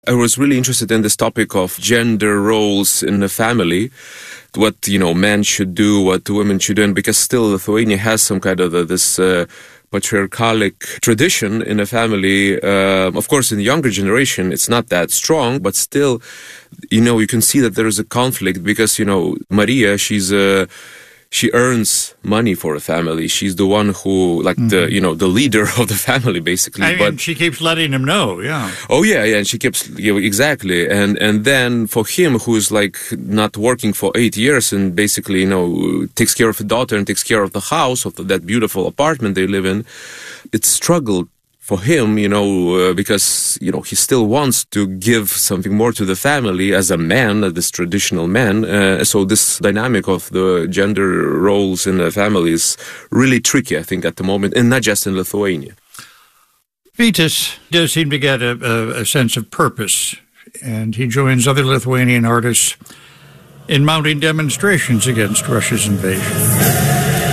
I was really interested in this topic of gender roles in the family, what, men should do, what women should do, and because still Lithuania has some kind of this patriarchalic tradition in a family. Of course, in the younger generation, it's not that strong, but still, you can see that there is a conflict because, Maria, she earns money for a family. She's the one who, the leader of the family, basically. But she keeps letting him know, yeah. Oh, yeah, and she keeps, exactly. And then for him, who's, not working for 8 years and basically, takes care of a daughter and takes care of the house, of that beautiful apartment they live in, it's struggle for him, because, he still wants to give something more to the family as a man, this traditional man. So this dynamic of the gender roles in the family is really tricky, I think, at the moment, and not just in Lithuania. Vytas does seem to get a sense of purpose, and he joins other Lithuanian artists in mounting demonstrations against Russia's invasion.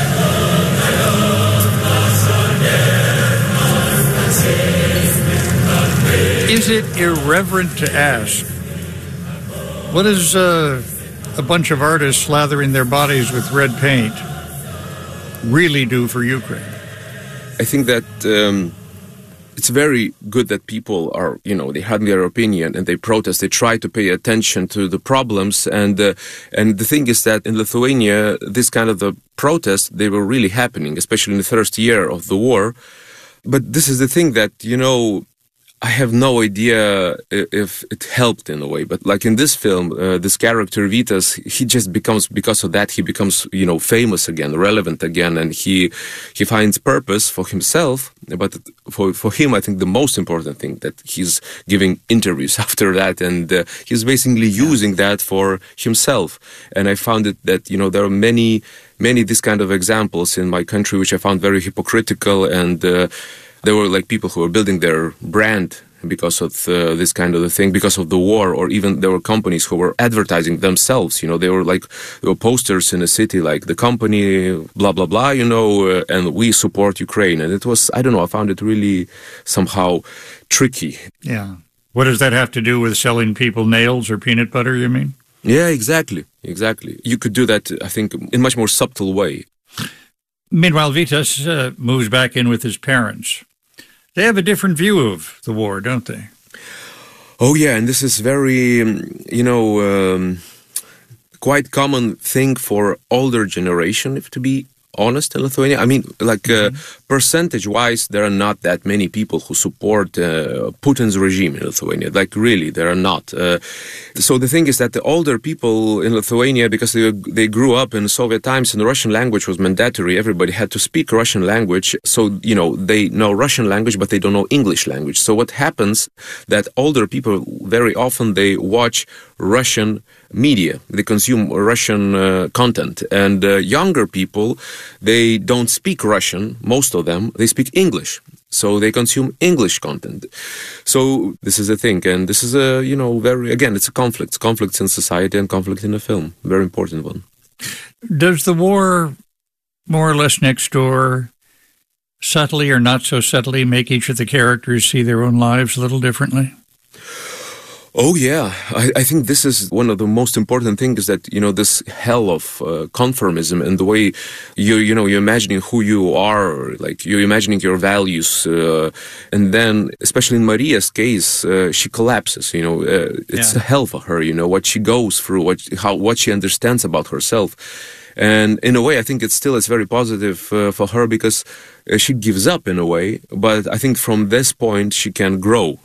Is it irreverent to ask, what does a bunch of artists slathering their bodies with red paint really do for Ukraine? I think that it's very good that people are, they have their opinion and they protest. They try to pay attention to the problems. And the thing is that in Lithuania, this kind of the protests, they were really happening, especially in the first year of the war. But this is the thing that, I have no idea if it helped in a way, but like in this film, this character Vytas, he just becomes, because of that, he becomes, famous again, relevant again, and he finds purpose for himself. But for him, I think the most important thing that he's giving interviews after that, and he's basically using that for himself. And I found it that, there are many these kind of examples in my country, which I found very hypocritical, and there were people who were building their brand because of this kind of a thing, because of the war, or even there were companies who were advertising themselves. There were posters in a city like the company, blah, blah, blah, and we support Ukraine. And it was, I don't know, I found it really somehow tricky. Yeah. What does that have to do with selling people nails or peanut butter, you mean? Yeah, exactly. You could do that, I think, in a much more subtle way. Meanwhile, Vytas moves back in with his parents. They have a different view of the war, don't they? Oh, yeah, and this is very, quite common thing for older generation, if to be honest, in Lithuania. I mean, percentage-wise, there are not that many people who support Putin's regime in Lithuania. Really, there are not. So the thing is that the older people in Lithuania, because they grew up in Soviet times and the Russian language was mandatory, everybody had to speak Russian language. So, they know Russian language, but they don't know English language. So what happens that older people, very often, they watch Russian media. They consume Russian content. And younger people, they don't speak Russian, most of them. They speak English. So they consume English content. So this is the thing. And this is it's a conflict. It's conflicts in society and conflict in the film. Very important one. Does the war, more or less next door, subtly or not so subtly, make each of the characters see their own lives a little differently? Oh, yeah. I think this is one of the most important things, that, this hell of conformism and the way you're imagining who you are, you're imagining your values. And then, especially in Maria's case, she collapses, it's a hell for her, what she goes through, what she understands about herself. And in a way, I think it's very positive for her, because she gives up in a way. But I think from this point, she can grow,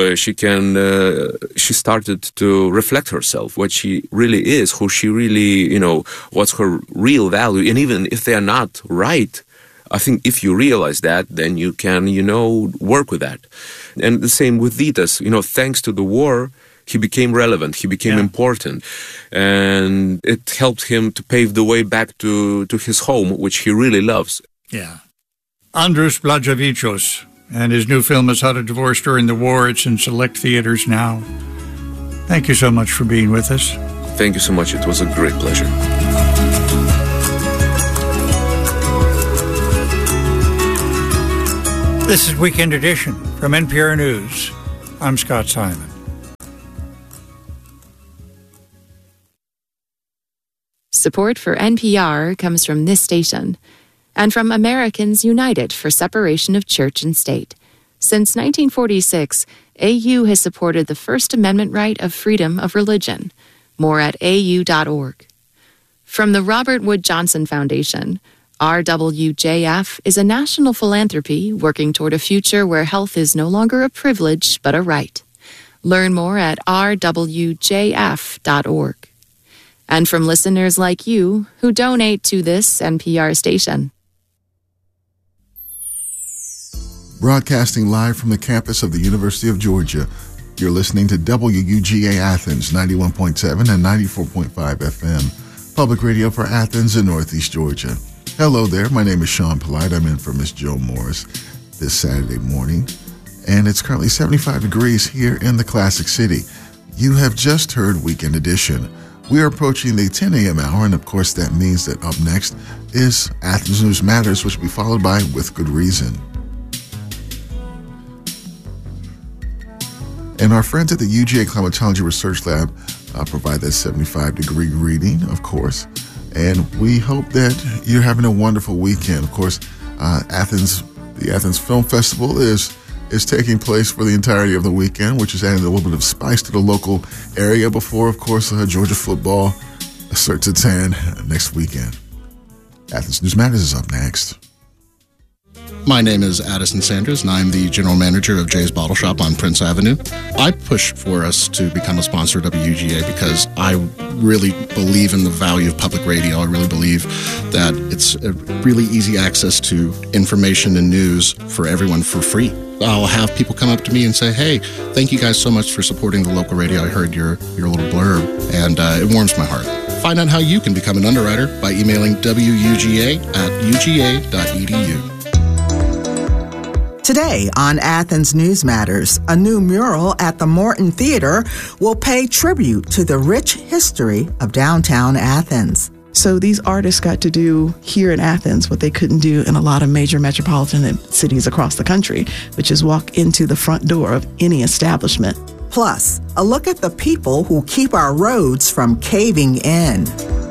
she started to reflect herself, what she really is, who she really, what's her real value. And even if they are not right, I think if you realize that, then you can, work with that. And the same with Vytas, thanks to the war, he became relevant, he became important, and it helped him to pave the way back to his home, which he really loves. Yeah. Andrius Blaževičius and his new film is How to Divorce During the War. It's in select theaters now. Thank you so much for being with us. Thank you so much. It was a great pleasure. This is Weekend Edition from NPR News. I'm Scott Simon. Support for NPR comes from this station and from Americans United for Separation of Church and State. Since 1946, AU has supported the First Amendment right of freedom of religion. More at au.org. From the Robert Wood Johnson Foundation, RWJF is a national philanthropy working toward a future where health is no longer a privilege but a right. Learn more at rwjf.org. And from listeners like you who donate to this NPR station. Broadcasting live from the campus of the University of Georgia, you're listening to WUGA Athens 91.7 and 94.5 FM, public radio for Athens and Northeast Georgia. Hello there, my name is Sean Polite. I'm in for Miss Joe Morris this Saturday morning, and it's currently 75 degrees here in the Classic City. You have just heard Weekend Edition. We are approaching the 10 a.m. hour, and of course that means that up next is Athens News Matters, which will be followed by With Good Reason. And our friends at the UGA Climatology Research Lab provide that 75-degree reading, of course. And we hope that you're having a wonderful weekend. Of course, the Athens Film Festival is taking place for the entirety of the weekend, which is adding a little bit of spice to the local area before, of course, Georgia football starts at 10 next weekend. Athens News Matters is up next. My name is Addison Sanders, and I'm the general manager of Jay's Bottle Shop on Prince Avenue. I push for us to become a sponsor of WUGA because I really believe in the value of public radio. I really believe that it's a really easy access to information and news for everyone for free. I'll have people come up to me and say, hey, thank you guys so much for supporting the local radio. I heard your little blurb, and it warms my heart. Find out how you can become an underwriter by emailing wuga@uga.edu. Today on Athens News Matters, a new mural at the Morton Theater will pay tribute to the rich history of downtown Athens. So these artists got to do here in Athens what they couldn't do in a lot of major metropolitan cities across the country, which is walk into the front door of any establishment. Plus, a look at the people who keep our roads from caving in.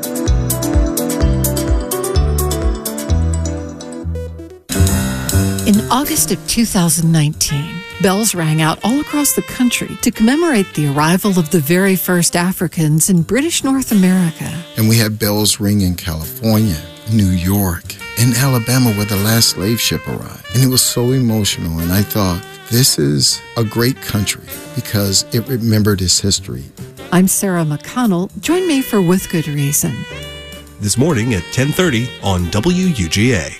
In August of 2019, bells rang out all across the country to commemorate the arrival of the very first Africans in British North America. And we had bells ring in California, New York, and Alabama where the last slave ship arrived. And it was so emotional, and I thought, this is a great country because it remembered its history. I'm Sarah McConnell. Join me for With Good Reason. This morning at 10:30 on WUGA.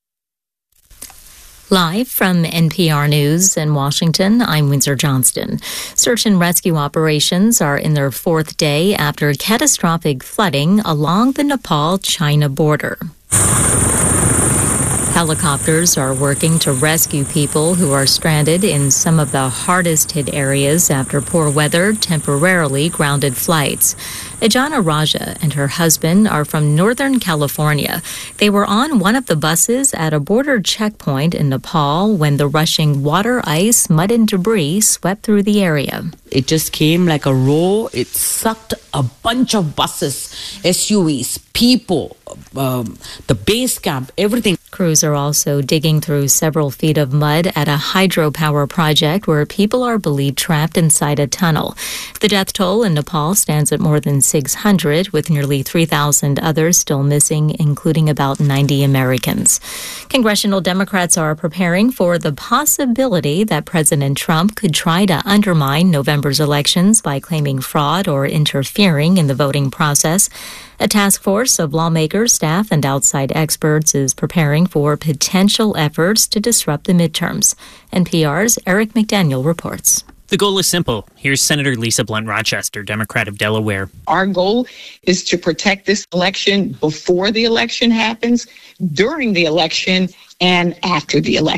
Live from NPR News in Washington, I'm Windsor Johnston. Search and rescue operations are in their fourth day after catastrophic flooding along the Nepal-China border. Helicopters are working to rescue people who are stranded in some of the hardest hit areas after poor weather temporarily grounded flights. Ajana Raja and her husband are from Northern California. They were on one of the buses at a border checkpoint in Nepal when the rushing water, ice, mud, and debris swept through the area. It just came like a row. It sucked a bunch of buses, SUVs, people, the base camp, everything. Crews are also digging through several feet of mud at a hydropower project where people are believed trapped inside a tunnel. The death toll in Nepal stands at more than 600, with nearly 3,000 others still missing, including about 90 Americans. Congressional Democrats are preparing for the possibility that President Trump could try to undermine November's elections by claiming fraud or interfering in the voting process. A task force of lawmakers, staff, and outside experts is preparing for potential efforts to disrupt the midterms. NPR's Eric McDaniel reports. The goal is simple. Here's Senator Lisa Blunt Rochester, Democrat of Delaware. Our goal is to protect this election before the election happens, during the election, and after the election.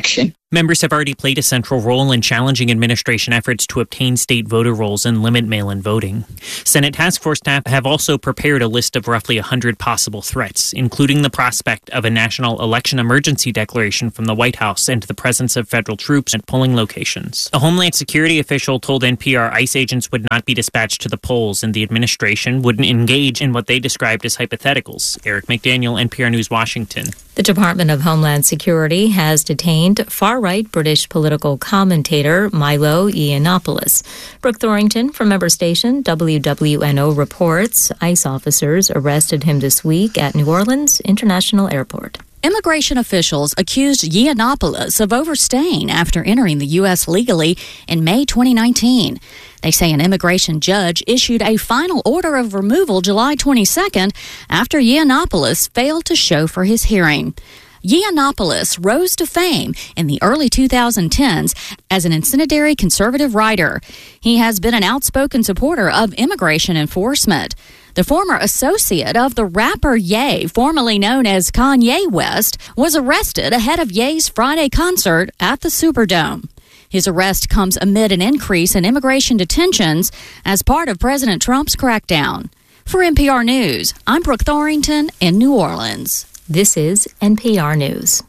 Members have already played a central role in challenging administration efforts to obtain state voter rolls and limit mail-in voting. Senate task force staff have also prepared a list of roughly 100 possible threats, including the prospect of a national election emergency declaration from the White House and the presence of federal troops at polling locations. A Homeland Security official told NPR ICE agents would not be dispatched to the polls, and the administration wouldn't engage in what they described as hypotheticals. Eric McDaniel, NPR News, Washington. The Department of Homeland Security has detained far-right British political commentator Milo Yiannopoulos. Brooke Thorrington from member station WWNO reports ICE officers arrested him this week at New Orleans International Airport. Immigration officials accused Yiannopoulos of overstaying after entering the U.S. legally in May 2019. They say an immigration judge issued a final order of removal July 22nd after Yiannopoulos failed to show for his hearing. Yiannopoulos rose to fame in the early 2010s as an incendiary conservative writer. He has been an outspoken supporter of immigration enforcement. The former associate of the rapper Ye, formerly known as Kanye West, was arrested ahead of Ye's Friday concert at the Superdome. His arrest comes amid an increase in immigration detentions as part of President Trump's crackdown. For NPR News, I'm Brooke Thorrington in New Orleans. This is NPR News.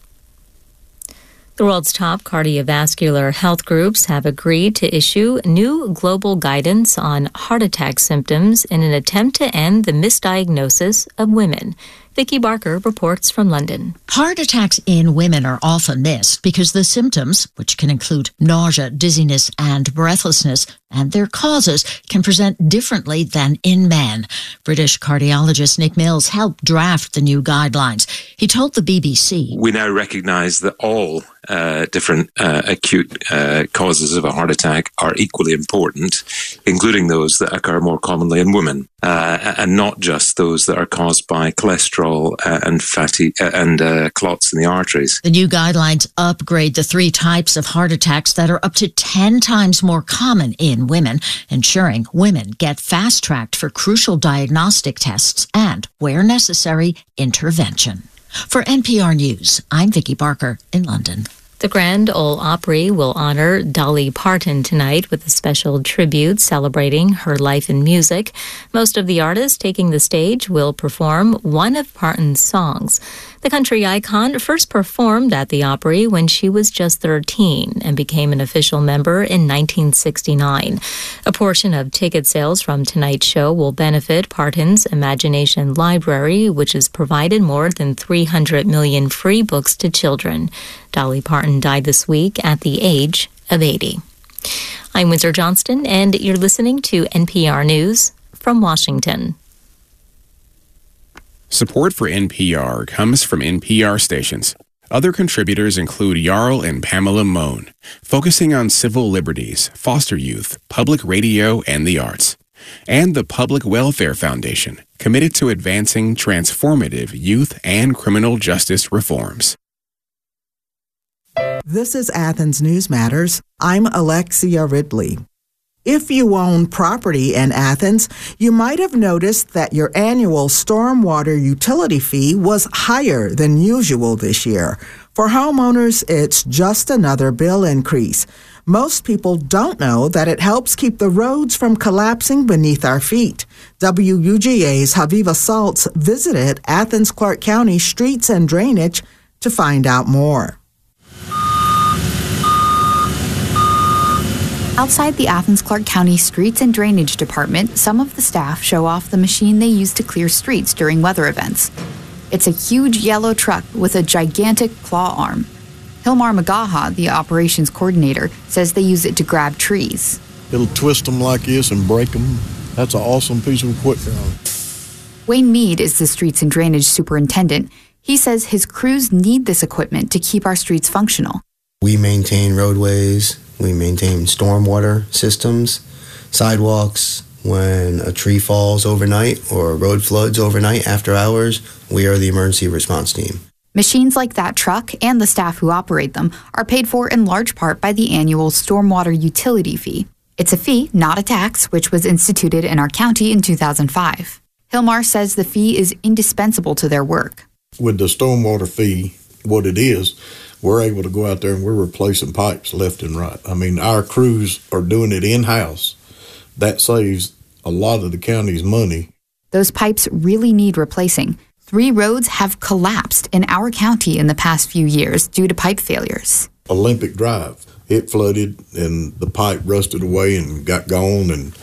The world's top cardiovascular health groups have agreed to issue new global guidance on heart attack symptoms in an attempt to end the misdiagnosis of women. Vicky Barker reports from London. Heart attacks in women are often missed because the symptoms, which can include nausea, dizziness, and breathlessness, and their causes can present differently than in men. British cardiologist Nick Mills helped draft the new guidelines. He told the BBC, "We now recognise that all different acute causes of a heart attack are equally important, including those that occur more commonly in women, and not just those that are caused by cholesterol and fatty and clots in the arteries." The new guidelines upgrade the 3 types of heart attacks that are up to 10 times more common in women, ensuring women get fast-tracked for crucial diagnostic tests and, where necessary, intervention. For NPR News, I'm Vicky Barker in London. The Grand Ole Opry will honor Dolly Parton tonight with a special tribute celebrating her life in music. Most of the artists taking the stage will perform one of Parton's songs. The country icon first performed at the Opry when she was just 13 and became an official member in 1969. A portion of ticket sales from tonight's show will benefit Parton's Imagination Library, which has provided more than 300 million free books to children. Dolly Parton died this week at the age of 80. I'm Windsor Johnston, and you're listening to NPR News from Washington. Support for NPR comes from NPR stations. Other contributors include Jarl and Pamela Mohn, focusing on civil liberties, foster youth, public radio, and the arts. And the Public Welfare Foundation, committed to advancing transformative youth and criminal justice reforms. This is Athens News Matters. I'm Alexia Ridley. If you own property in Athens, you might have noticed that your annual stormwater utility fee was higher than usual this year. For homeowners, it's just another bill increase. Most people don't know that it helps keep the roads from collapsing beneath our feet. WUGA's Haviva Saltz visited Athens Clarke County Streets and Drainage to find out more. Outside the Athens Clarke County Streets and Drainage Department, some of the staff show off the machine they use to clear streets during weather events. It's a huge yellow truck with a gigantic claw arm. Hilmar Magaha, the operations coordinator, says they use it to grab trees. It'll twist them like this and break them. That's an awesome piece of equipment. Wayne Mead is the Streets and Drainage Superintendent. He says his crews need this equipment to keep our streets functional. We maintain roadways. We maintain stormwater systems, sidewalks. When a tree falls overnight or a road floods overnight after hours, we are the emergency response team. Machines like that truck and the staff who operate them are paid for in large part by the annual stormwater utility fee. It's a fee, not a tax, which was instituted in our county in 2005. Hilmar says the fee is indispensable to their work. With the stormwater fee, what it is, we're able to go out there and we're replacing pipes left and right. I mean, our crews are doing it in-house. That saves a lot of the county's money. Those pipes really need replacing. 3 roads have collapsed in our county in the past few years due to pipe failures. Olympic Drive, it flooded and the pipe rusted away and got gone, and